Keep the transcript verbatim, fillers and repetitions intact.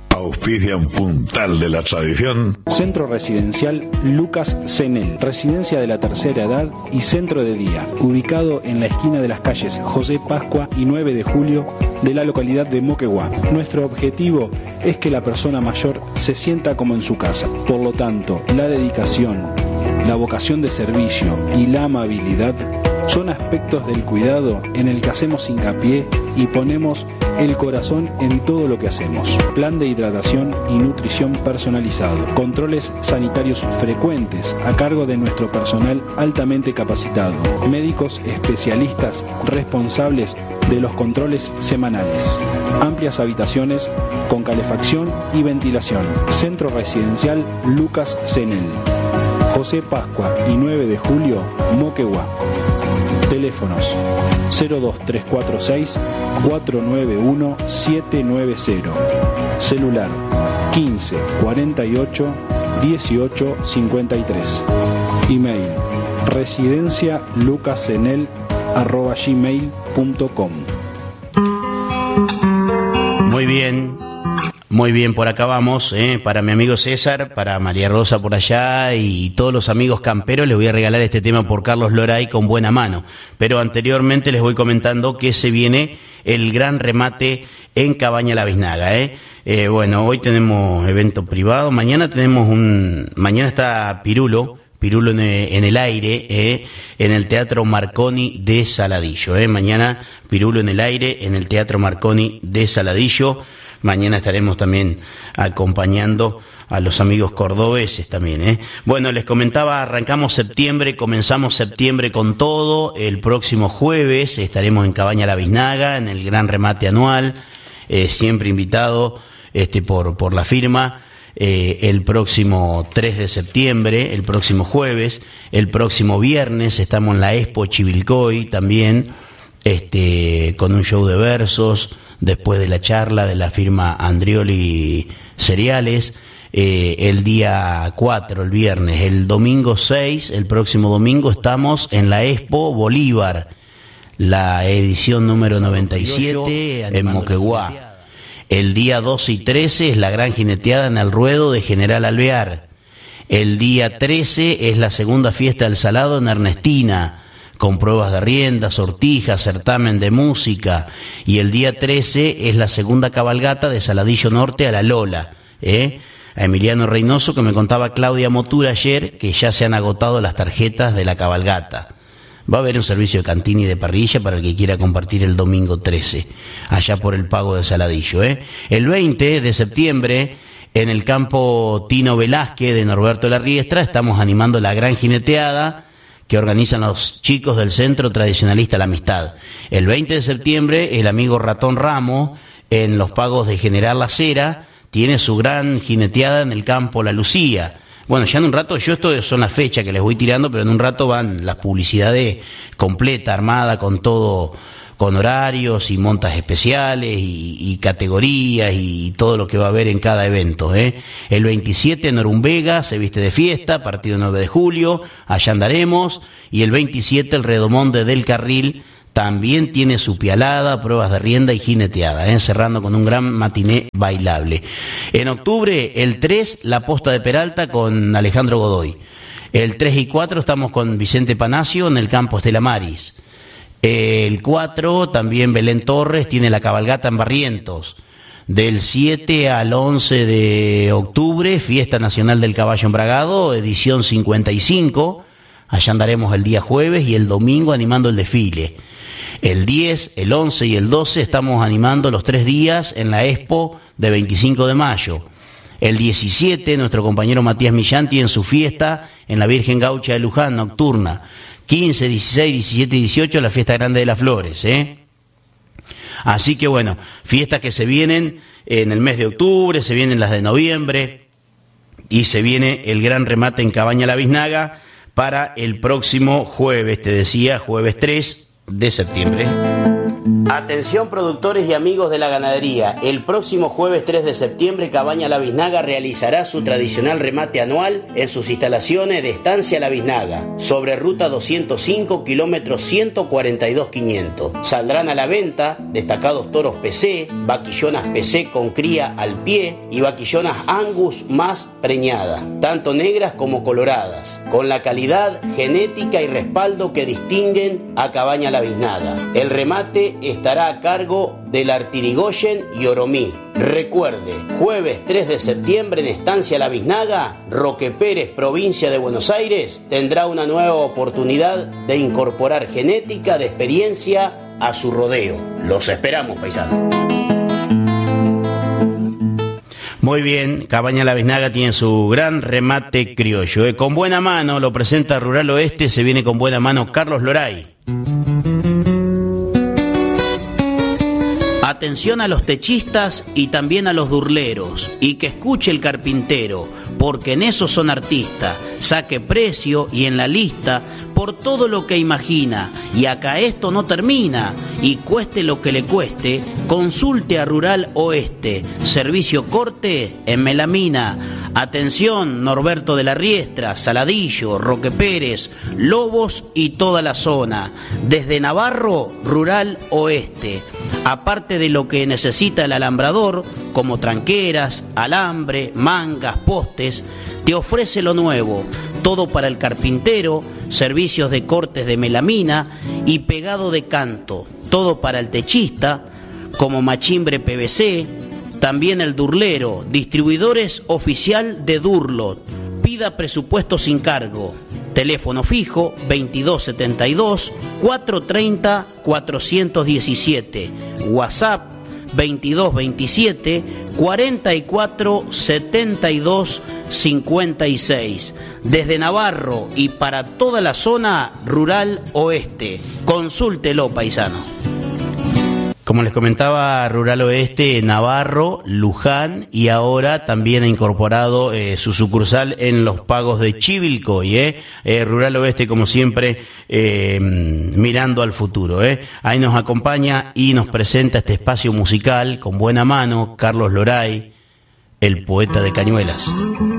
Auspician Puntal de la Tradición. Centro Residencial Lucas Cenel, residencia de la tercera edad y centro de día, ubicado en la esquina de las calles José Pascua y nueve de julio de la localidad de Moquegua. Nuestro objetivo es que la persona mayor se sienta como en su casa. Por lo tanto, la dedicación, la vocación de servicio y la amabilidad son aspectos del cuidado en el que hacemos hincapié y ponemos el corazón en todo lo que hacemos. Plan de hidratación y nutrición personalizado. Controles sanitarios frecuentes a cargo de nuestro personal altamente capacitado. Médicos especialistas responsables de los controles semanales. Amplias habitaciones con calefacción y ventilación. Centro Residencial Lucas Cenel. José Pascua y nueve de julio, Moquegua. Teléfonos cero dos tres cuatro seis cuatro nueve uno siete nueve cero. Celular quince cuarenta y ocho dieciocho cincuenta y tres. Email residencia lucasenel arroba gmail punto com. Muy bien. Muy bien, por acá vamos, ¿eh? Para mi amigo César, para María Rosa por allá y todos los amigos camperos les voy a regalar este tema por Carlos Loray con Buena Mano. Pero anteriormente les voy comentando que se viene el gran remate en Cabaña La Biznaga, ¿eh? Eh, bueno, hoy tenemos evento privado, mañana tenemos un... Mañana está Pirulo, Pirulo en el, en el aire, ¿eh? En el Teatro Marconi de Saladillo, ¿eh? Mañana Pirulo en el aire, en el Teatro Marconi de Saladillo. Mañana estaremos también acompañando a los amigos cordobeses también, ¿eh? Bueno, les comentaba, arrancamos septiembre, comenzamos septiembre con todo. El próximo jueves estaremos en Cabaña La Biznaga, en el gran remate anual, eh, siempre invitado este, por, por la firma. Eh, el próximo tres de septiembre, el próximo jueves, el próximo viernes estamos en la Expo Chivilcoy también, este, con un show de versos. Después de la charla de la firma Andrioli Cereales, eh, el día cuatro, el viernes, el domingo seis, el próximo domingo estamos en la Expo Bolívar, la edición número noventa y siete en Moquegua. El día doce y trece es la gran jineteada en el ruedo de General Alvear. El día trece es la segunda fiesta del Salado en Ernestina, con pruebas de rienda, sortijas, certamen de música, y el día trece es la segunda cabalgata de Saladillo Norte a La Lola, ¿eh? A Emiliano Reynoso, que me contaba Claudia Motura ayer, que ya se han agotado las tarjetas de la cabalgata. Va a haber un servicio de cantina y de parrilla para el que quiera compartir el domingo trece, allá por el Pago de Saladillo, ¿eh? El veinte de septiembre, en el campo Tino Velázquez de Norberto La Riestra, estamos animando la gran jineteada que organizan los chicos del Centro Tradicionalista La Amistad. El veinte de septiembre, el amigo Ratón Ramos, en los Pagos de General La Cera, tiene su gran jineteada en el campo La Lucía. Bueno, ya en un rato, yo esto son las fechas que les voy tirando, pero en un rato van las publicidades completa, armada, con todo, con horarios y montas especiales y, y categorías y todo lo que va a haber en cada evento, ¿eh? El veintisiete, Norumbega se viste de fiesta, partido nueve de julio, allá andaremos. Y el veintisiete, el Redomonde del Carril también tiene su pialada, pruebas de rienda y jineteada, ¿eh? Cerrando con un gran matiné bailable. En octubre, el tres, la Posta de Peralta con Alejandro Godoy. El tres y cuatro estamos con Vicente Panacio en el campo Estela Maris. El cuatro, también Belén Torres tiene la cabalgata en Barrientos. Del siete al once de octubre, Fiesta Nacional del Caballo Embragado, edición cincuenta y cinco. Allá andaremos el día jueves y el domingo animando el desfile. El diez, el once y el doce estamos animando los tres días en la Expo de veinticinco de mayo. El diecisiete, nuestro compañero Matías Millanti en su fiesta en la Virgen Gaucha de Luján, nocturna. quince, dieciséis, diecisiete y dieciocho, la Fiesta Grande de las Flores, ¿eh? Así que bueno, fiestas que se vienen en el mes de octubre, se vienen las de noviembre y se viene el gran remate en Cabaña La Biznaga para el próximo jueves, te decía, jueves tres de septiembre. Atención productores y amigos de la ganadería, el próximo jueves tres de septiembre Cabaña La Biznaga realizará su tradicional remate anual en sus instalaciones de Estancia La Biznaga, sobre ruta doscientos cinco, kilómetros ciento cuarenta y dos mil quinientos. Saldrán a la venta destacados toros P C, vaquillonas P C con cría al pie y vaquillonas Angus más preñadas, tanto negras como coloradas, con la calidad, genética y respaldo que distinguen a Cabaña La Biznaga. El remate estará a cargo del Artirigoyen y Oromí. Recuerde, jueves tres de septiembre en Estancia La Biznaga, Roque Pérez, provincia de Buenos Aires, tendrá una nueva oportunidad de incorporar genética de experiencia a su rodeo. Los esperamos, paisanos. Muy bien, Cabaña La Biznaga tiene su gran remate criollo. ¿eh? Con buena mano, lo presenta Rural Oeste, se viene con buena mano Carlos Loray. Atención a los techistas y también a los durleros, y que escuche el carpintero, porque en eso son artistas. Saque precio y en la lista por todo lo que imagina, y acá esto no termina, y cueste lo que le cueste, consulte a Rural Oeste, servicio corte en melamina. Atención, Norberto de la Riestra, Saladillo, Roque Pérez, Lobos y toda la zona. Desde Navarro, Rural Oeste. Aparte de lo que necesita el alambrador, como tranqueras, alambre, mangas, postes, te ofrece lo nuevo, todo para el carpintero, servicios de cortes de melamina y pegado de canto, todo para el techista, como machimbre P V C, también el durlero, distribuidores oficial de Durlot. Pida presupuesto sin cargo. Teléfono fijo veintidós setenta y dos, cuatrocientos treinta, cuatrocientos diecisiete. WhatsApp veintidós veintisiete, cuarenta y cuatro, setenta y dos, cincuenta y seis. Desde Navarro y para toda la zona Rural Oeste. Consúltelo, paisano. Como les comentaba, Rural Oeste, Navarro, Luján y ahora también ha incorporado eh, su sucursal en los pagos de Chivilcoy. Eh. Eh, Rural Oeste, como siempre, eh, mirando al futuro. Eh. Ahí nos acompaña y nos presenta este espacio musical con buena mano, Carlos Loray, el poeta de Cañuelas.